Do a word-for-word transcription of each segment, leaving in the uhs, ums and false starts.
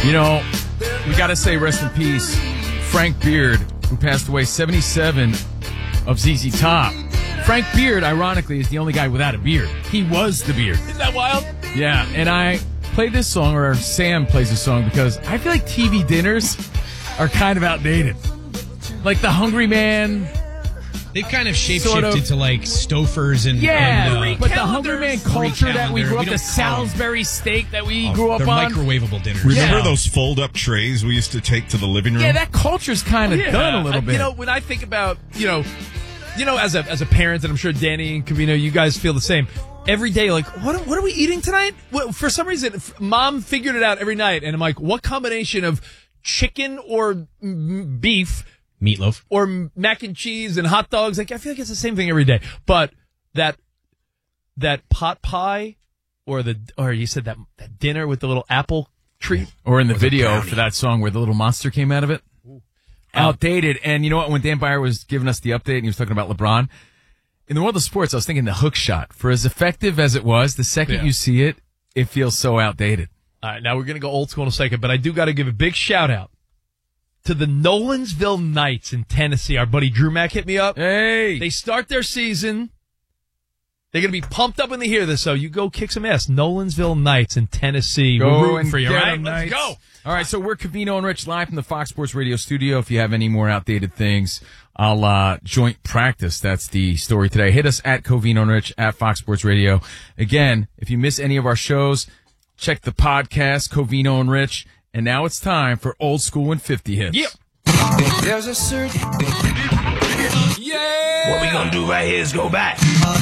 You know, we got to say rest in peace, Frank Beard, who passed away seventy-seven of Z Z Top. Frank Beard, ironically, is the only guy without a beard. He was the beard. Isn't that wild? Yeah, and I play this song, or Sam plays this song, because I feel like T V dinners are kind of outdated. Like the Hungry Man. They've kind of shapeshifted Sort of. to like Stofers and Yeah, and, uh, but the Hungry Man culture that we grew up, We the don't call them. Salisbury steak that we Oh, grew up they're on. microwavable dinners. Remember Yeah. those fold-up trays we used to take to the living room? Yeah, that culture's kind of Yeah. done a little Uh, bit. You know, when I think about, you know, you know, as a as a parent, and I'm sure Danny and Covino, you guys feel the same. Every day, like, what what are we eating tonight? Well, for some reason, f- Mom figured it out every night, and I'm like, what combination of chicken or mm, beef? Meatloaf. Or mac and cheese and hot dogs. Like, I feel like it's the same thing every day. But that that pot pie or the or you said that, that dinner with the little apple treat. Or in the video for that song where the little monster came out of it. Outdated. And you know what? When Dan Byer was giving us the update and he was talking about LeBron, in the world of sports, I was thinking the hook shot. For as effective as it was, the second Yeah. you see it, it feels so outdated. All right, now we're going to go old school in a second, but I do got to give a big shout out to the Nolensville Knights in Tennessee. Our buddy Drew Mack hit me up. Hey! They start their season. They're going to be pumped up when they hear this, so you go kick some ass. Nolensville Knights in Tennessee. Go We're rooting and for you, get right? 'em, Let's Knights. go. All right, so we're Covino and Rich live from the Fox Sports Radio studio. If you have any more outdated things, I'll uh, joint practice. That's the story today. Hit us at Covino and Rich at Fox Sports Radio. Again, if you miss any of our shows, check the podcast, Covino and Rich. And now it's time for Old School and fifty Hits. Yep. There's a certain Yeah! What we gonna do right here is go back.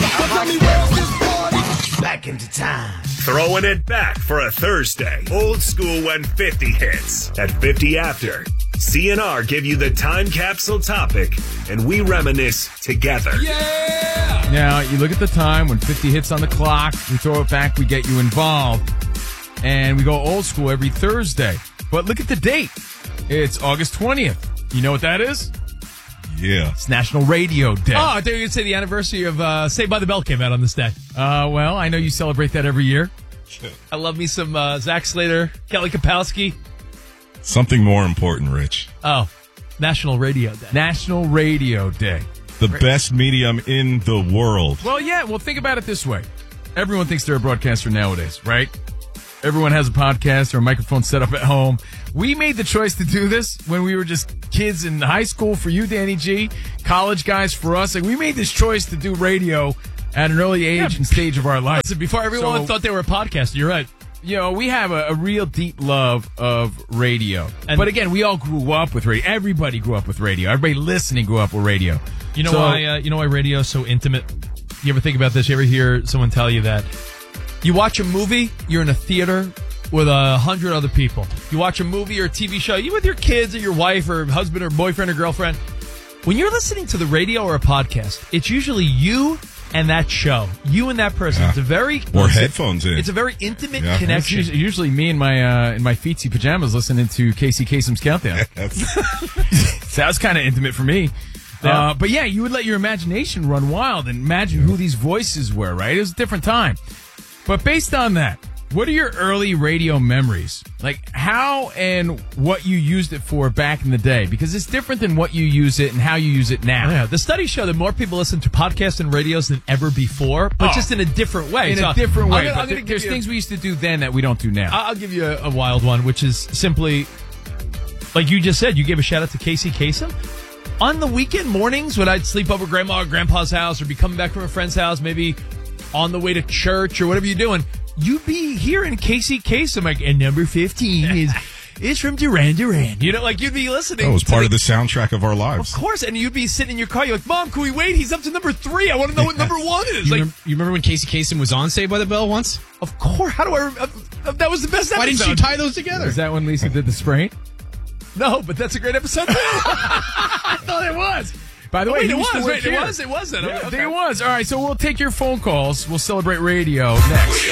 Back into time. Throwing it back for a Thursday. Old School when fifty hits. At fifty after, C N R give you the time capsule topic, and we reminisce together. Yeah! Now, you look at the time when fifty hits on the clock, we throw it back, we get you involved, and we go old school every Thursday. But look at the date. It's August twentieth. You know what that is? Yeah. It's National Radio Day. Oh, I thought you were going to say the anniversary of uh, Saved by the Bell came out on this day. Uh, well, I know you celebrate that every year. I love me some uh, Zach Slater, Kelly Kapowski. Something more important, Rich. Oh, National Radio Day. National Radio Day. The best medium in the world. Well, yeah, well, think about it this way. Everyone thinks they're a broadcaster nowadays, right? Everyone has a podcast or a microphone set up at home. We made the choice to do this when we were just kids in high school for you, Danny G, college guys for us. Like, we made this choice to do radio at an early age Yeah. and stage of our life. Listen, before everyone So- thought they were a podcaster, you're right. You know, we have a, a real deep love of radio. And- but again, we all grew up with radio. Everybody grew up with radio. Everybody listening grew up with radio. You know So- why? Uh, you know why radio is so intimate? You ever think about this? You ever hear someone tell you that you watch a movie, you're in a theater with a hundred other people. You watch a movie or a T V show, you with your kids or your wife or husband or boyfriend or girlfriend. When you're listening to the radio or a podcast, it's usually you and that show, you and that person. Yeah. It's a very Or headphones in. It's a very intimate Yeah. It's connection. usually, usually me in my uh, in my feetsy pajamas listening to Casey Kasem's Countdown. That's- Sounds kind of intimate for me. Yeah. Uh, but yeah, you would let your imagination run wild and imagine who these voices were, right? It was a different time. But based on that, what are your early radio memories? Like how and what you used it for back in the day? Because it's different than what you use it and how you use it now. Yeah, the studies show that more people listen to podcasts and radios than ever before, but Oh. just in a different way. In So a different I'm way. gonna- but I'm gonna there- give there's you- things we used to do then that we don't do now. I'll give you a, a wild one, which is simply, like you just said, you gave a shout out to Casey Kasem. On the weekend mornings when I'd sleep over grandma or grandpa's house or be coming back from a friend's house, maybe on the way to church or whatever you're doing, you'd be hearing Casey Kasem, like, and number fifteen is is from Duran Duran. You know, like you'd be listening. that was to part the- of the soundtrack of our Of lives. course, and you'd be sitting in your car, you're like, Mom, can we wait? He's up to number three. I want to know what number one is. You, Like, remember, you remember when Casey Kasem was on Saved by the Bell once? of course. How do I? Uh, uh, that was the best episode. Why didn't you tie those together? Is that when Lisa did the sprain? No, but that's a great episode. too. I thought it was. By the way, Wait, he it used to was. work Wait, it here. was. It was. Then. Yeah, I Okay. think it was. All right, so we'll take your phone calls. We'll celebrate radio next.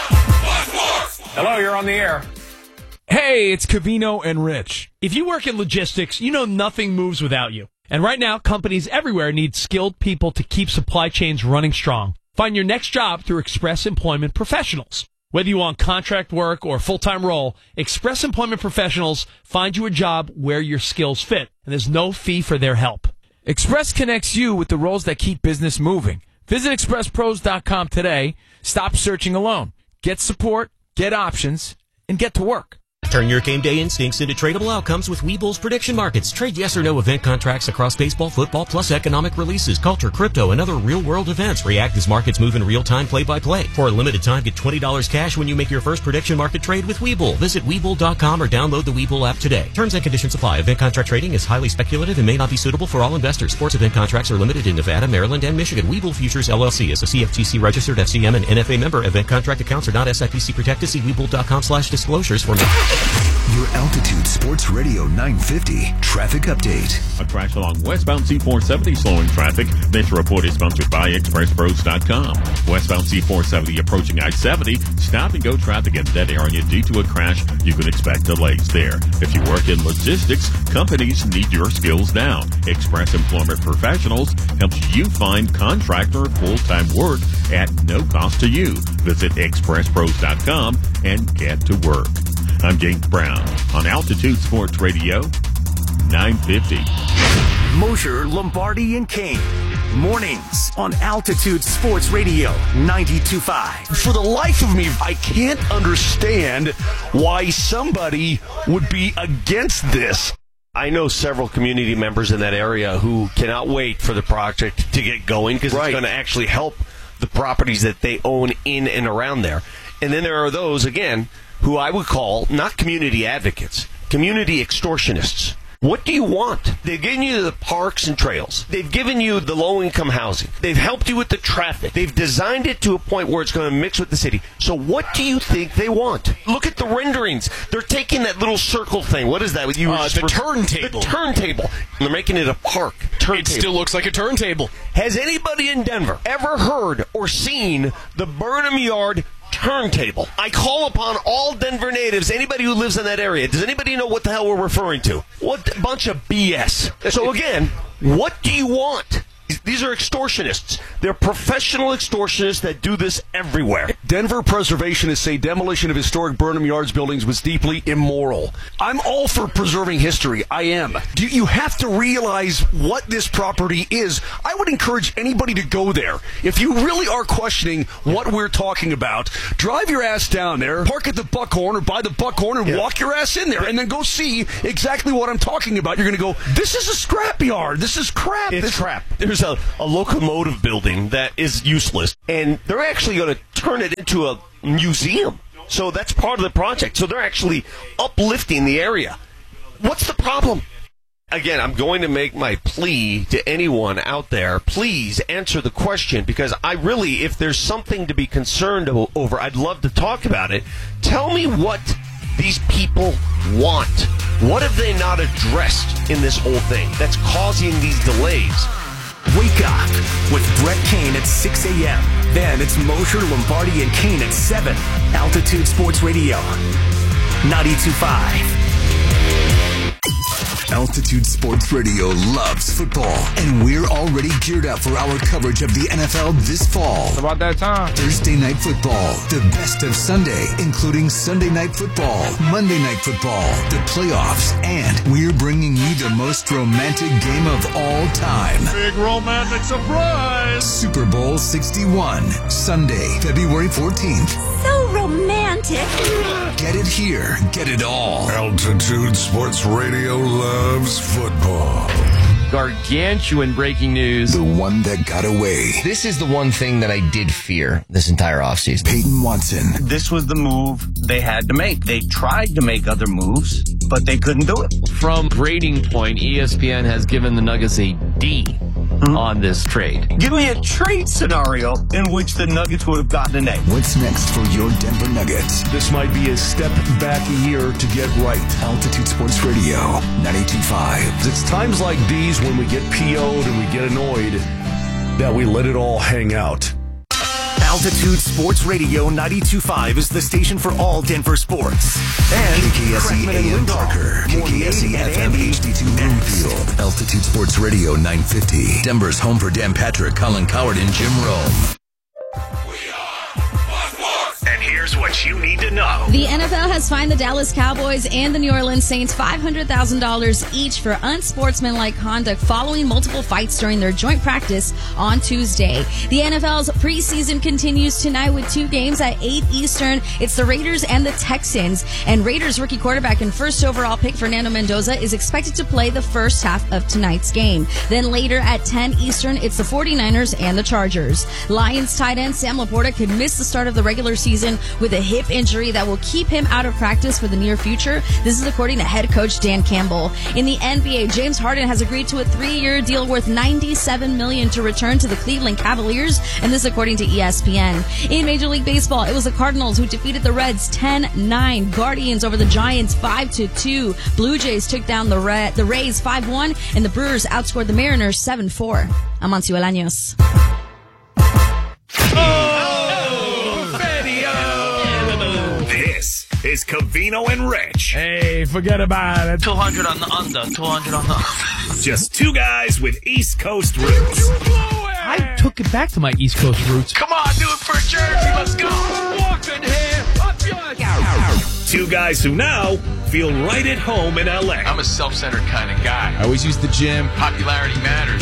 Hello, you're on the air. Hey, it's Covino and Rich. If you work in logistics, you know nothing moves without you. And right now, companies everywhere need skilled people to keep supply chains running strong. Find your next job through Express Employment Professionals. Whether you want contract work or a full-time role, Express Employment Professionals find you a job where your skills fit, and there's no fee for their help. Express connects you with the roles that keep business moving. Visit express pros dot com today. Stop searching alone. Get support, get options, and get to work. Turn your game day instincts into tradable outcomes with Webull's prediction markets. Trade yes or no event contracts across baseball, football, plus economic releases, culture, crypto, and other real-world events. React as markets move in real time, play-by-play. For a limited time, get twenty dollars cash when you make your first prediction market trade with Webull. Visit Webull dot com or download the Webull app today. Terms and conditions apply. Event contract trading is highly speculative and may not be suitable for all investors. Sports event contracts are limited in Nevada, Maryland, and Michigan. Webull Futures, L L C is a C F T C registered F C M and N F A member. Event contract accounts are not S I P C protected. See Webull dot com slash disclosures for more. Your Altitude Sports Radio nine fifty traffic update. A crash along westbound C four seventy slowing traffic. This report is sponsored by express pros dot com. Westbound C four seventy approaching I seventy. Stop and go traffic in that area due to a crash. You can expect delays there. If you work in logistics, companies need your skills now. Express Employment Professionals helps you find contract or full-time work at no cost to you. Visit express pros dot com and get to work. I'm James Brown on Altitude Sports Radio nine fifty. Mosher, Lombardi, and Kane. Mornings on Altitude Sports Radio ninety-two point five. For the life of me, I can't understand why somebody would be against this. I know several community members in that area who cannot wait for the project to get going because right. It's going to actually help the properties that they own in and around there. And then there are those, again, who I would call not community advocates, community extortionists. What do you want? They've given you the parks and trails. They've given you the low-income housing. They've helped you with the traffic. They've designed it to a point where it's going to mix with the city. So what do you think they want? Look at the renderings. They're taking that little circle thing. What is that? You uh, the for, turntable. The turntable. They're making it a park. Turntable. It still looks like a turntable. Has anybody in Denver ever heard or seen the Burnham Yard turntable? I call upon all Denver natives, anybody who lives in that area. Does anybody know what the hell we're referring to? What bunch of B S. So again, what do you want? These are extortionists. They're professional extortionists that do this everywhere. Denver preservationists say demolition of historic Burnham Yards buildings was deeply immoral. I'm all for preserving history. I am. Do you have to realize what this property is? I would encourage anybody to go there. If you really are questioning what we're talking about, drive your ass down there, park at the Buckhorn or by the Buckhorn and yeah. walk your ass in there and then go see exactly what I'm talking about. You're going to go, this is a scrapyard. This is crap. It's this crap. There's a, a locomotive building that is useless, and they're actually going to turn it into a museum. So that's part of the project. So they're actually uplifting the area. What's the problem? Again, I'm going to make my plea to anyone out there. Please answer the question, because I really, if there's something to be concerned over, I'd love to talk about it. Tell me what these people want. What have they not addressed in this whole thing that's causing these delays? Wake up with Brett Kane at six a.m. Then it's Mosher, Lombardi, and Kane at seven. Altitude Sports Radio ninety-two point five. Altitude Sports Radio loves football, and we're already geared up for our coverage of the N F L this fall. It's about that time. Thursday Night Football, the best of Sunday, including Sunday Night Football, Monday Night Football, the playoffs, and we're bringing you the most romantic game of all time. Big romantic surprise! Super Bowl sixty-one, Sunday, February fourteenth. So romantic. Get it here, get it all. Altitude Sports Radio loves football. Gargantuan breaking news. The one that got away. This is the one thing that I did fear this entire offseason. Peyton Watson. This was the move they had to make. They tried to make other moves, but they couldn't do it. From grading point, E S P N has given the Nuggets a D mm-hmm. on this trade. Give me a trade scenario in which the Nuggets would have gotten an A. What's next for your Denver Nuggets? This might be a step back a year to get right. Altitude Sports Radio ninety-two point five. It's times like these when we get P O'd and we get annoyed that we let it all hang out. Altitude Sports Radio ninety-two point five is the station for all Denver sports. And K K S E A M Parker, K K S E F M H D two Bloomfield. Altitude Sports Radio nine fifty. Denver's home for Dan Patrick, Colin Coward, and Jim Rome. And here's what what you need to know. The N F L has fined the Dallas Cowboys and the New Orleans Saints five hundred thousand dollars each for unsportsmanlike conduct following multiple fights during their joint practice on Tuesday. The N F L's preseason continues tonight with two games at eight Eastern. It's the Raiders and the Texans. And Raiders rookie quarterback and first overall pick Fernando Mendoza is expected to play the first half of tonight's game. Then later at ten Eastern, it's the 49ers and the Chargers. Lions tight end Sam Laporta could miss the start of the regular season with a hip injury that will keep him out of practice for the near future. This is according to head coach Dan Campbell. In the N B A, James Harden has agreed to a three-year deal worth ninety-seven million dollars to return to the Cleveland Cavaliers, and this according to E S P N. In Major League Baseball, it was the Cardinals who defeated the Reds ten nine. Guardians over the Giants five to two. Blue Jays took down the Red, the Rays five one, and the Brewers outscored the Mariners seven four. I'm Amancio Bolaños. This is Covino and Rich. Hey, forget about it. two hundred on the under, two hundred on the under. Just two guys with East Coast roots. I took it back to my East Coast roots. Come on, do it for Jersey. Let's go. Walking here. Two guys who now feel right at home in L A. I'm a self-centered kind of guy. I always use the gym. Popularity matters.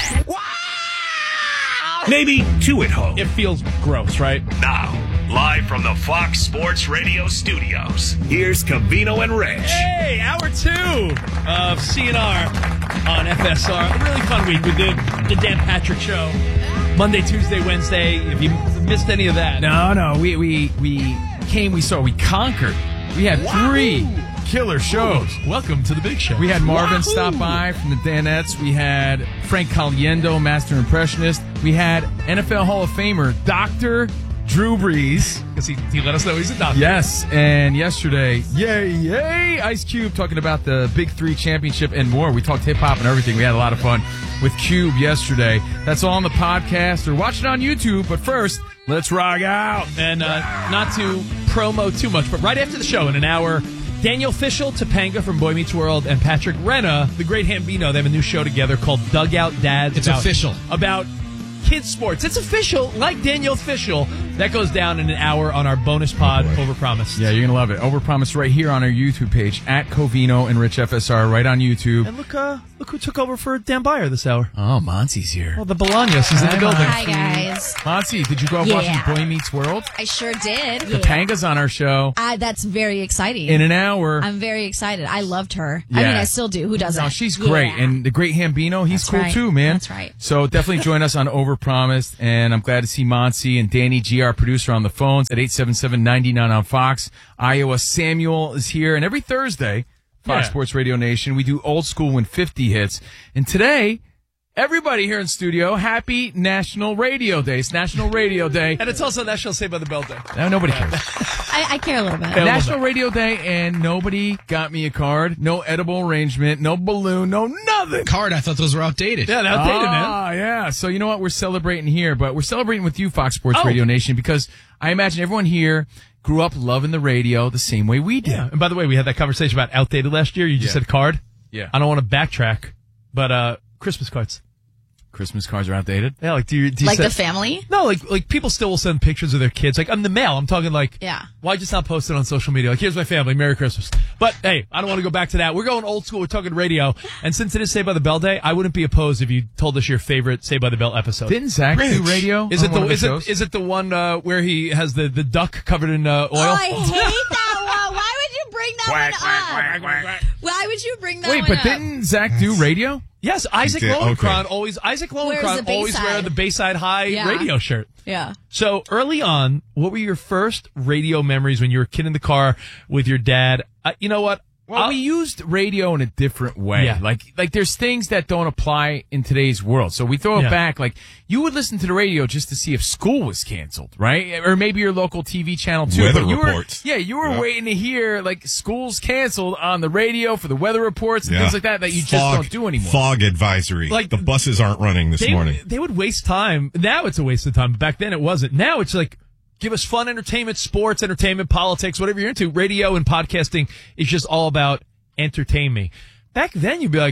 Maybe two at home. It feels gross, right? Now, live from the Fox Sports Radio studios, here's Covino and Rich. Hey, hour two of C N R on F S R. A really fun week. We did the Dan Patrick Show. Monday, Tuesday, Wednesday. If you missed any of that. No, no. We we we came, we saw, we conquered. We had three wow. killer shows. Welcome to the big show. We had Marvin Wahoo! stop by from the Danettes. We had Frank Caliendo, Master Impressionist. We had N F L Hall of Famer, Doctor Drew Brees. Because he, he let us know he's a doctor. Yes, and yesterday, yay, yay, Ice Cube talking about the Big Three Championship and more. We talked hip-hop and everything. We had a lot of fun with Cube yesterday. That's all on the podcast, or watch it on YouTube. But first, let's rock out. And uh, not to promo too much, but right after the show in an hour, Daniel Fishel, Topanga from Boy Meets World, and Patrick Renna, the great Hambino, they have a new show together called Dugout Dads. It's about, official. About kids sports. It's official, like Daniel Fishel. That goes down in an hour on our bonus pod, oh Overpromised. Yeah, you're going to love it. Overpromised right here on our YouTube page, at Covino and Rich F S R, right on YouTube. And look, uh, look who took over for Dan Byer this hour. Oh, Monty's here. Well, the Bolaños is in the building. Hi, guys. Monty, did you go Yeah. watching Boy Meets World? I sure did. Topanga's on our show. Uh, that's very exciting. In an hour. I'm very excited. I loved her. I Yeah. mean, I still do. Who doesn't? No, she's great. Yeah. And the great Hambino, he's That's cool right. too, man. That's right. So definitely join us on Overpromised. And I'm glad to see Monty and Danny G, our producer, on the phones at eight seven seven, nine nine on Fox. Iowa Samuel is here. And every Thursday, Fox Yeah. Sports Radio Nation, we do Old School when fifty hits. And today, everybody here in studio, happy National Radio Day. It's National Radio Day. And it's also National Saved by the Bell Day. No, nobody cares. I, I care a little bit. National Radio Day, and nobody got me a card. No edible arrangement, no balloon, no nothing. Card, I thought those were outdated. Yeah, they're outdated, man. Ah, yeah. So you know what? We're celebrating here, but we're celebrating with you, Fox Sports Oh. Radio Nation, because I imagine everyone here grew up loving the radio the same way we did. Yeah. And by the way, we had that conversation about outdated last year. You just Yeah. said card. Yeah. I don't want to backtrack, but uh, Christmas cards. Christmas cards are outdated. Yeah, like do you, do you Like send- the family? No, like like people still will send pictures of their kids. Like I'm the mail. I'm talking like, Yeah. why just not post it on social media? Like, here's my family. Merry Christmas. But hey, I don't want to go back to that. We're going old school. We're talking radio. And since it is Saved by the Bell Day, I wouldn't be opposed if you told us your favorite Saved by the Bell episode. Didn't Zach do radio? Is it on the one of is shows? it is it the one uh, where he has the, the duck covered in uh, oil? Oh, I hate that one. Why would you bring that Quack, one quack, up? quack, quack, quack. Why would you bring that Wait, one but up? didn't Zach do radio? Yes, Isaac did, Lowenkron okay. always Isaac Wears Lowenkron the always Bayside. wear the Bayside High Yeah. radio shirt. Yeah. So early on, what were your first radio memories when you were a kid in the car with your dad? Uh, you know what? Well, I'll- we used radio in a different way. Yeah. Like, like there's things that don't apply in today's world. So we throw it Yeah. back. Like, you would listen to the radio just to see if school was canceled, right? Or maybe your local T V channel too. Weather But you reports. Were, yeah, you were Yeah. waiting to hear like school's canceled on the radio for the weather reports and Yeah. things like that that you just Fog- don't do anymore. Fog advisory. Like- the buses aren't running this they, morning. they would waste time. Now it's a waste of time. But back then it wasn't. Now it's like, give us fun entertainment, sports, entertainment, politics, whatever you're into. Radio and podcasting is just all about entertain me. Back then you'd be like,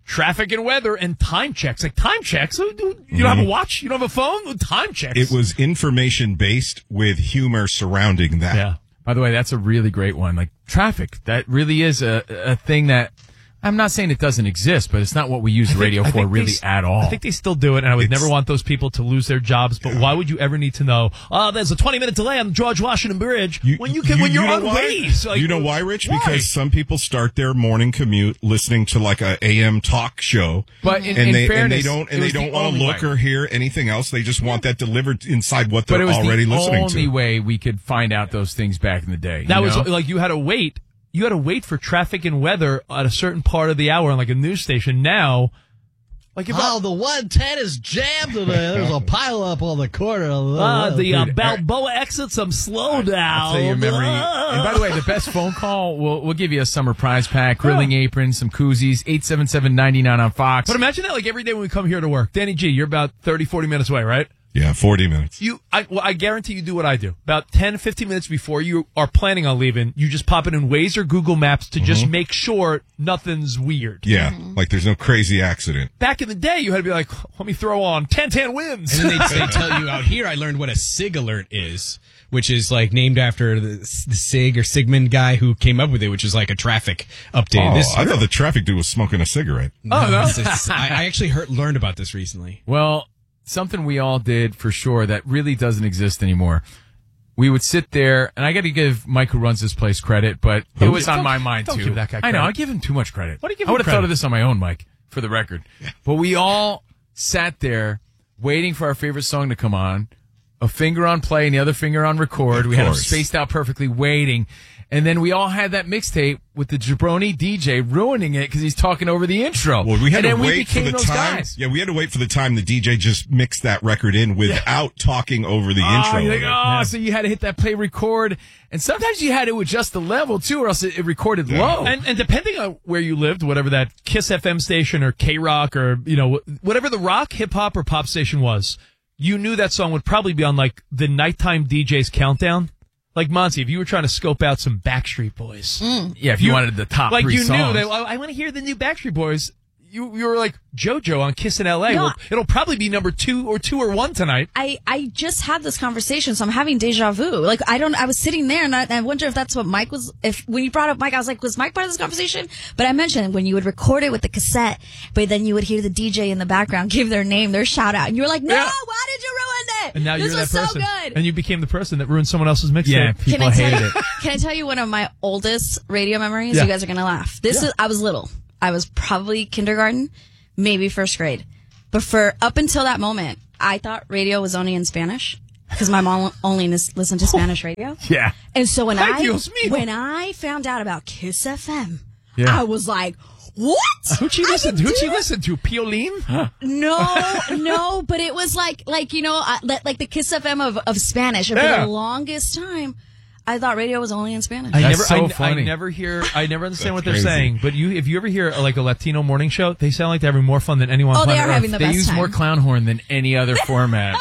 traffic and weather and time checks. Like time checks. You don't mm-hmm. have a watch? You don't have a phone? Time checks. It was information based with humor surrounding that. Yeah. By the way, that's a really great one. Like traffic, that really is a, a thing that I'm not saying it doesn't exist, but it's not what we use think, radio for really they, at all. I think they still do it, and I would It's, never want those people to lose their jobs. But yeah. why would you ever need to know? Oh, there's a twenty minute delay on the George Washington Bridge you, when you can you, when you're you know on why? Waze. Like, you know why, Rich? Why? Because some people start their morning commute listening to like a A M talk show, but in, and, in they, fairness, and they don't and they don't the want to look way. or hear anything else. They just want that delivered inside what but they're it was already the listening to. only way we could find out those things back in the day. That you was know? like you had to wait. You had to wait for traffic and weather at a certain part of the hour on like a news station. Now, like if oh, I, the one ten is jammed today. There's a pile up on the corner. Uh, the uh, Balboa exit, some slow down. I'll tell you your memory. And by the way, the best phone call, we'll, we'll give you a summer prize pack, grilling apron, some koozies, eight seven seven, nine nine on Fox. But imagine that like every day when we come here to work. Danny G, you're about thirty, forty minutes away, right? Yeah, forty minutes. You, I, well, I guarantee you do what I do. About ten, fifteen minutes before you are planning on leaving, you just pop it in Waze or Google Maps to mm-hmm. just make sure nothing's weird. Yeah, mm-hmm. like there's no crazy accident. Back in the day, you had to be like, let me throw on ten ten wins. And then they, they tell you out here, I learned what a SIG alert is, which is like named after the, the SIG or Sigmund guy who came up with it, which is like a traffic update. Oh, this, I thought the traffic dude was smoking a cigarette. No, oh, no. It's, it's, I, I actually heard, learned about this recently. Well, something we all did for sure that really doesn't exist anymore. We would sit there, and I got to give Mike who runs this place credit, but it was on my mind don't too. Give that guy I credit. know, I give him too much credit. What do you give I would him have thought credit? of this on my own, Mike, for the record. But we all sat there waiting for our favorite song to come on, a finger on play and the other finger on record. Of we had them course. spaced out perfectly, waiting. And then we all had that mixtape with the jabroni D J ruining it because he's talking over the intro. Well, we had and to then we wait for became the those time. guys. Yeah, we had to wait for the time the D J just mixed that record in without yeah. talking over the oh, intro. You're like, oh, Yeah. so you had to hit that play record. And sometimes you had to adjust the level, too, or else it, it recorded Yeah. low. And, and depending on where you lived, whatever that Kiss F M station or K-Rock or, you know, whatever the rock, hip-hop, or pop station was, you knew that song would probably be on, like, the nighttime D J's countdown. Like, Monty, if you were trying to scope out some Backstreet Boys. Mm. Yeah, if you, you wanted the top like three you songs. knew that, I, I want to hear the new Backstreet Boys. You you were like JoJo on Kiss in L A. No. Well, it'll probably be number two or two or one tonight. I, I just had this conversation, so I'm having deja vu. Like, I don't, I was sitting there and I, I wonder if that's what Mike was, if, when you brought up Mike, I was like, was Mike part of this conversation? But I mentioned when you would record it with the cassette, but then you would hear the D J in the background give their name, their shout out. And you were like, no, Yeah. why did you ruin it? And now this you're that was person. so good. And you became the person that ruined someone else's mixtape. Yeah, people Can I tell hated you, it. Can I tell you one of my oldest radio memories? Yeah. You guys are going to laugh. This Yeah. is, I was little. I was probably kindergarten, maybe first grade. But for up until that moment, I thought radio was only in Spanish because my mom only lis- listened to Spanish radio. Yeah. And so when Ay, I Dios mío. when I found out about Kiss F M, Yeah. I was like, what? Who'd you I listen can to? Who'd do you it? listen to? Piolín? No, no, but it was like, like you know, I, like the Kiss F M of, of Spanish. And Yeah. for the longest time, I thought radio was only in Spanish. I That's never, so I, funny. I never hear, I never understand what they're crazy. saying. But you, if you ever hear like a Latino morning show, they sound like they're having more fun than anyone. Oh, on they planet are Earth. having the They best use time. more clown horn than any other format.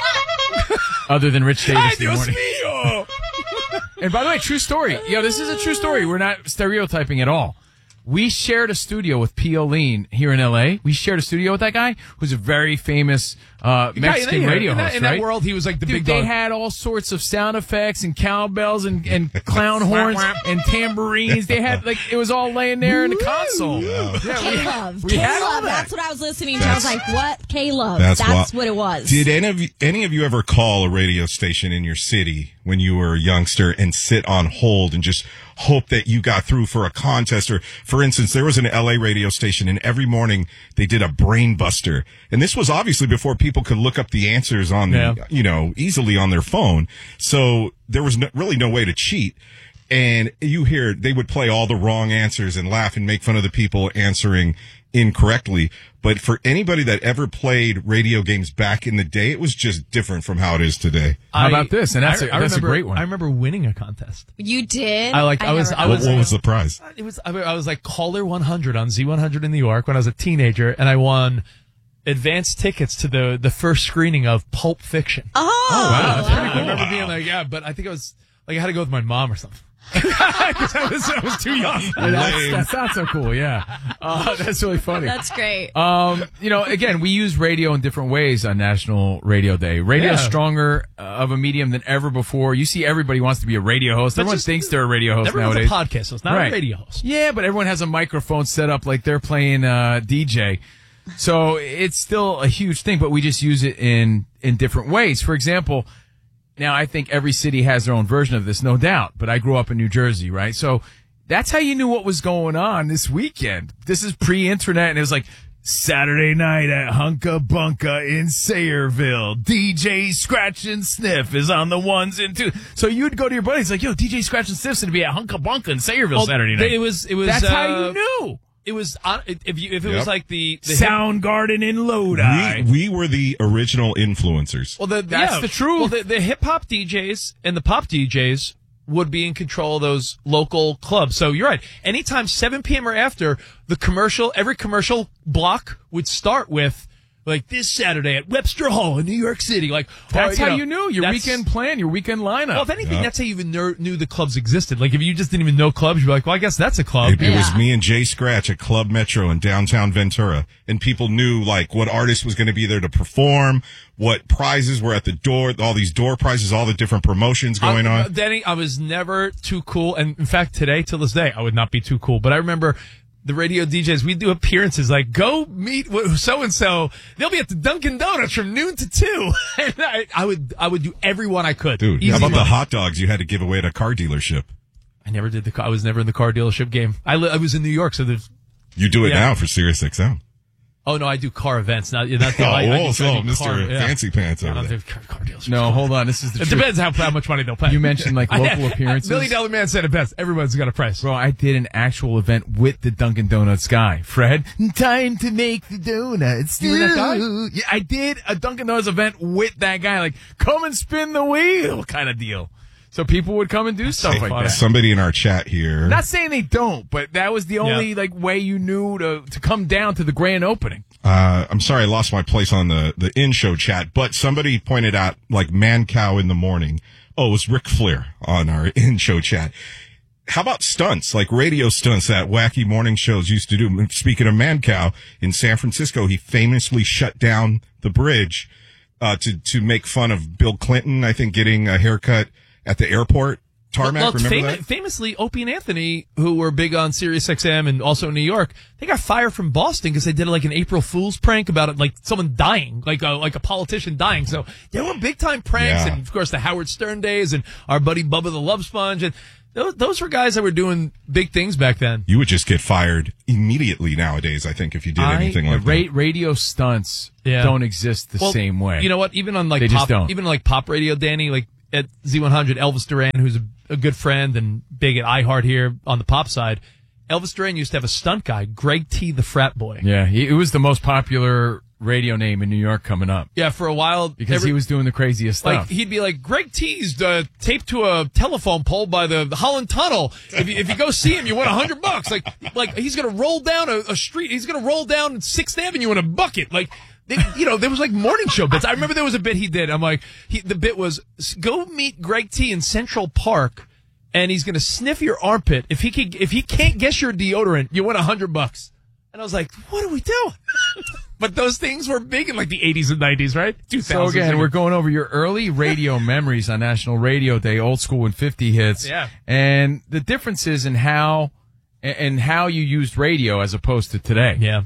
Other than Rich Ay, Davis in the Dios morning. mío. And by the way, true story. Yo, this is a true story. We're not stereotyping at all. We shared a studio with Piolín here in L A. We shared a studio with that guy who's a very famous uh, Mexican Yeah, radio in that, host, in right? that world, he was like the Dude, big they dog. had all sorts of sound effects and cowbells and, and clown horns and tambourines. They had, like, it was all laying there in the console. Yeah, K-Love. we had all K-Love. that. That's what I was listening to. I was like, what? K-Love. That's That's, why- what it was. Did any of you, any of you ever call a radio station in your city when you were a youngster and sit on hold and just hope that you got through for a contest? Or, for instance, there was an L A radio station, and every morning they did a brain buster. And this was obviously before people could look up the answers on the, Yeah. you know, easily on their phone. So there was no, really no way to cheat. And you hear they would play all the wrong answers and laugh and make fun of the people answering incorrectly. But for anybody that ever played radio games back in the day, it was just different from how it is today. How about this? And that's, I- a, I that's remember, a great one. I remember winning a contest. You did? I like. I, was. never I got was. What, what was the prize? It was. I, mean, I was like caller one hundred on Z one hundred in New York when I was a teenager, and I won advance tickets to the the first screening of Pulp Fiction. Oh, wow, that's pretty I remember being like, yeah, but I think it was Like I had to go with my mom or something. Because I was, I was too young. That's, that's not so cool. Yeah, uh, that's really funny. That's great. Um, you know, again, we use radio in different ways on National Radio Day. Radio is Yeah. stronger uh, of a medium than ever before. You see, everybody wants to be a radio host. But Everyone just- thinks they're a radio host Everyone's nowadays. a podcast host, not Right. a radio host. Yeah, but everyone has a microphone set up like they're playing uh, D J. So it's still a huge thing, but we just use it in in different ways. For example. Now, I think every city has their own version of this, no doubt, but I grew up in New Jersey, right? So that's how you knew what was going on this weekend. This is pre-internet, and it was like Saturday night at Hunka Bunka in Sayreville. D J Scratch and Sniff is on the ones and twos. So you'd go to your buddies like, yo, D J Scratch and Sniff's going to be at Hunka Bunka in Sayreville Well, Saturday night. It was. It was. That's uh, how you knew. It was. On, if you if it Yep. was like the, the Soundgarden in Lodi. We, we were the original influencers. Well, the, That's yeah. the truth. Well, the, the hip hop D Js and the pop D Js would be in control of those local clubs. So you're right. Anytime seven p.m. or after, the commercial, every commercial block would start with like this Saturday at Webster Hall in New York City. Like That's or, how know, you knew your that's- weekend plan, your weekend lineup. Well, if anything, Yeah. that's how you even knew, knew the clubs existed. Like if you just didn't even know clubs, you'd be like, well, I guess that's a club. It, it was me and Jay Scratch at Club Metro in downtown Ventura, and people knew like what artist was going to be there to perform, what prizes were at the door, all these door prizes, all the different promotions going I, on. Danny, I was never too cool. And in fact, today, till this day, I would not be too cool. But I remember the radio D Js, we do appearances like, go meet so-and-so. They'll be at the Dunkin' Donuts from noon to two. And I, I would I would do every one I could. Dude, Easy how about the money. hot dogs you had to give away at a car dealership? I never did the car. I was never in the car dealership game. I, li- I was in New York, so there's. You do it Yeah. now for Sirius X M. Oh, no, I do car events. Not, not the, Oh, I, I do, so I do Mister car- yeah. Fancy Pants I over don't there. do car, car dealerships. No, hold on. This is the It truth. depends how, how much money they'll pay. You mentioned like local appearances. Million Dollar Man said it best. Everyone's got a price. Bro, I did an actual event with the Dunkin' Donuts guy, Fred. Time to make the donuts. You were that guy? Yeah, I did a Dunkin' Donuts event with that guy, like come and spin the wheel kind of deal. So people would come and do stuff Hey, like that. somebody in our chat here. Not saying they don't, but that was the only like way you knew to to come down to the grand opening. Uh, I'm sorry I lost my place on the, the in-show chat, but somebody pointed out, like, Man Cow in the morning. Oh, it was Ric Flair on our in-show chat. How about stunts, like radio stunts that wacky morning shows used to do? Speaking of Man Cow, in San Francisco, he famously shut down the bridge uh, to, to make fun of Bill Clinton, I think, getting a haircut at the airport. Tarmac, Well, remember fam- that? Famously, Opie and Anthony, who were big on Sirius X M and also in New York, they got fired from Boston because they did like an April Fool's prank about it, like someone dying, like a, like a politician dying. So there were big time pranks, Yeah. and of course the Howard Stern days, and our buddy Bubba the Love Sponge, and those, those were guys that were doing big things back then. You would just get fired immediately nowadays, I think, if you did I- anything like ra- that. Radio stunts Yeah. don't exist the Well, same way. You know what? Even on like They pop, just don't. even like pop radio, Danny, like at Z one hundred, Elvis Duran, who's a, a good friend and big at iHeart here on the pop side. Elvis Duran used to have a stunt guy, Greg T, the frat boy. Yeah, he, it was the most popular radio name in New York coming up Yeah, for a while because every- he was doing the craziest like stuff. he'd be like, Greg T's uh, taped to a telephone pole by the, the Holland Tunnel. If you, if you go see him, you win a hundred bucks. Like like he's gonna roll down a, a street. He's gonna roll down Sixth Avenue in a bucket. Like. They, you know, there was like morning show bits. I remember there was a bit he did. I'm like, he, the bit was, go meet Greg T in Central Park, and he's gonna sniff your armpit. If he can, if he can't guess your deodorant, you win a hundred bucks. And I was like, what do we do? But those things were big in like the eighties and nineties, right? two So thousands. again, we're going over your early radio memories on National Radio Day, old school and fifty hits. Yeah. And the differences in how and how you used radio as opposed to today. Yeah.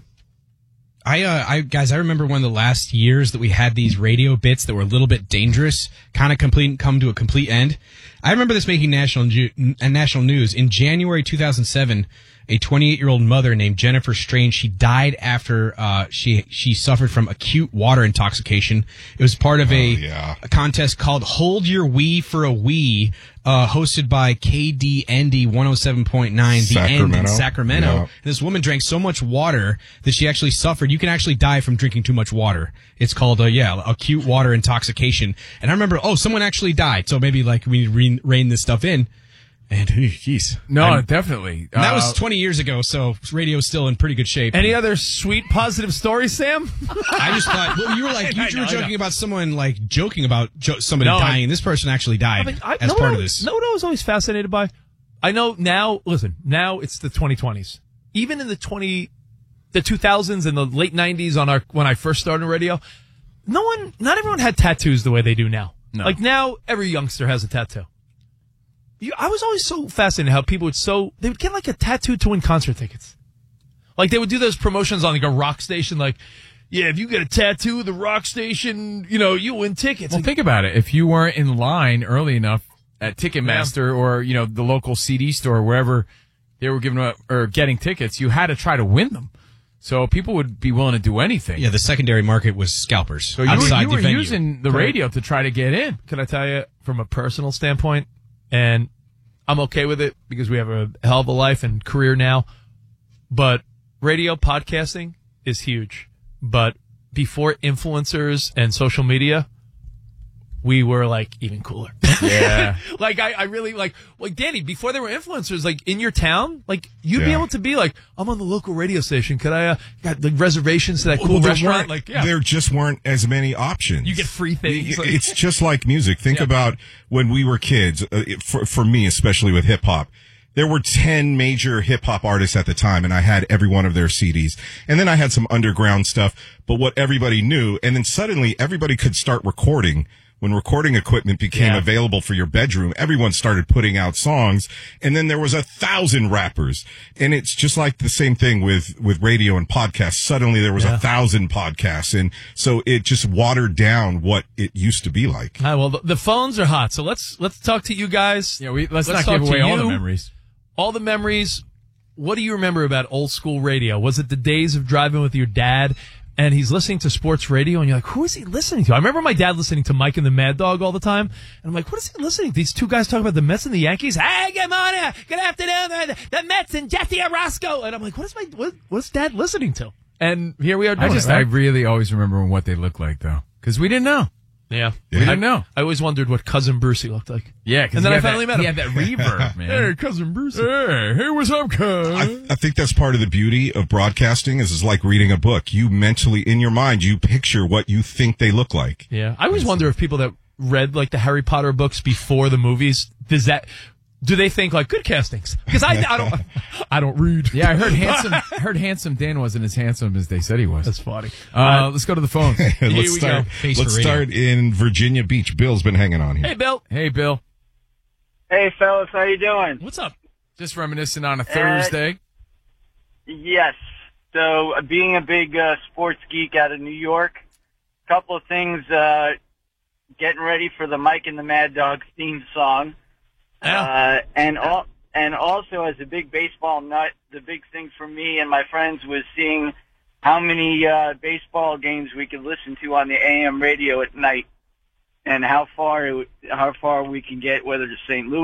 I, uh, I, guys, I remember one of the last years that we had these radio bits that were a little bit dangerous, kind of complete, come to a complete end. I remember this making national, ju- uh, national news. In January two thousand seven, a twenty-eight-year-old mother named Jennifer Strange, she died after, uh, she, she suffered from acute water intoxication. It was part of a, yeah. a contest called Hold Your Wee for a Wee, uh, hosted by K D N D one oh seven point nine, The End in Sacramento. Sacramento. Yeah. And this woman drank so much water that she actually suffered. You can actually die from drinking too much water. It's called, uh, yeah, acute water intoxication. And I remember, oh, someone actually died. So maybe like we need to re- rein this stuff in. Man, jeez. No, I'm- definitely. And that Uh, was twenty years ago, so radio's still in pretty good shape. Any other sweet, positive stories, Sam? I just thought, well, you were like, you I know, were I know. joking about someone like joking about jo- somebody No, I- dying. This person actually died I mean, I, as no, part no, of this. No, no, I was always fascinated by. I know now. Listen, now it's the twenty twenties. Even in the twenty, the two thousands and the late nineties, on our when I first started radio, no one, not everyone had tattoos the way they do now. No. Like now, every youngster has a tattoo. You, I was always so fascinated how people would so they would get like a tattoo to win concert tickets. Like they would do those promotions on like a rock station, like, yeah, if you get a tattoo at the rock station, you know, you win tickets. Well, Like, think about it. If you weren't in line early enough at Ticketmaster or, you know, the local C D store, wherever they were giving up or getting tickets, you had to try to win them. So people would be willing to do anything. Yeah, the secondary market was scalpers So you were, outside you were the venue. using the Can I- radio to try to get in. Can I tell you from a personal standpoint, and I'm okay with it because we have a hell of a life and career now, but radio podcasting is huge. But before influencers and social media, we were like even cooler. Yeah. Like I, I really like, like Danny, before there were influencers, like in your town, like you'd be Yeah. able to be like, I'm on the local radio station. Could I, uh, got the reservations to that cool Well, there restaurant? weren't- Like, yeah. There just weren't as many options. You get free things. Like- It's just like music. Think about when we were kids, uh, for, for me, especially with hip hop. There were ten major hip hop artists at the time, and I had every one of their C Ds. And then I had some underground stuff, but what everybody knew, and then suddenly everybody could start recording. When recording equipment became Yeah. available for your bedroom, everyone started putting out songs, and then there was a thousand rappers. And it's just like the same thing with, with radio and podcasts. Suddenly there was Yeah. a thousand podcasts, and so it just watered down what it used to be like. All right, well, the, the phones are hot, so let's let's talk to you guys. Yeah, we, let's, Let's not give talk to away all the you. memories. All the memories. What do you remember about old school radio? Was it the days of driving with your dad and he's listening to sports radio and you're like, who is he listening to? I remember my dad listening to Mike and the Mad Dog all the time. And I'm like, what is he listening to? These two guys talking about the Mets and the Yankees. Hey, good morning. Good afternoon. The, the Mets and Jesse Orosco. And I'm like, what is my, what, what's dad listening to? And here we are doing I just, it, right? I really always remember what they looked like, though. Because we didn't know. Yeah. We didn't know. I always wondered what Cousin Brucey looked like. Yeah, because And then I finally met him. He had that reverb, man. Hey, Cousin Brucey. Hey, hey, what's up, cuz? I, I think that's part of the beauty of broadcasting is it's like reading a book. You mentally, in your mind, you picture what you think they look like. Yeah. I always wonder if people that read like the Harry Potter books before the movies, does that, do they think like good castings? Because I, I don't, I don't read. Yeah, I heard handsome. I heard handsome Dan wasn't as handsome as they said he was. That's funny. Uh, let's go to the phone. let's we start. go. Face Let's for radio. start in Virginia Beach. Bill's been hanging on here. Hey, Bill. Hey, Bill. Hey, fellas, how you doing? What's up? Just reminiscing on a Thursday. Yes. So, uh, being a big uh, sports geek out of New York, a couple of things. Uh, getting ready for the Mike and the Mad Dogs theme song, uh, and all, and also as a big baseball nut, the big thing for me and my friends was seeing how many uh, baseball games we could listen to on the A M radio at night, and how far it, would- how far we can get, whether to Saint Louis.